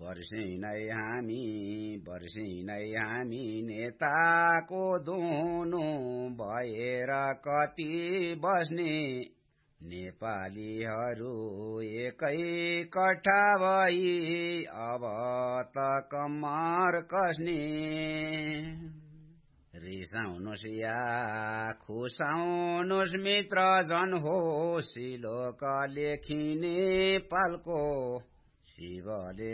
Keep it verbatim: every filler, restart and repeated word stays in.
वर्षिनै हामी वर्षिनै हामी नेताको दुनु भएर कति बस्ने नेपालीहरू एकै कट्ठा भई अब त कम्मर कस्ने रिसाउनुस् या खुसाउनुस् मित्र जन हो सिलोक लेखिने पालको शिवले